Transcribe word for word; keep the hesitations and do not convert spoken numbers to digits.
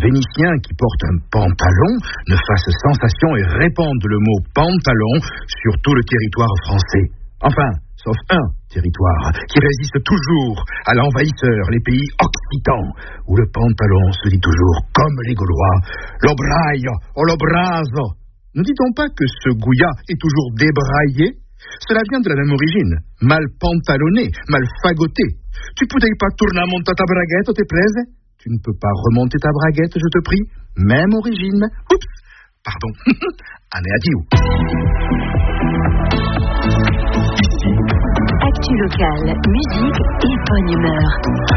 Vénitien qui porte un pantalon ne fasse sensation et répande le mot pantalon sur tout le territoire français. Enfin, sauf un territoire qui résiste toujours à l'envahisseur, les pays occitans, où le pantalon se dit toujours, comme les Gaulois, l'obraille, oh l'obrazo. Ne dit-on pas que ce gouillat est toujours débraillé? Cela vient de la même origine, mal pantalonné, mal fagoté. Tu pourrais pas tourner à monter ta braguette, te plaise? Tu ne peux pas remonter ta braguette, je te prie. Même origine. Oups, pardon. Année adieu. Actu locale, musique et bonne humeur.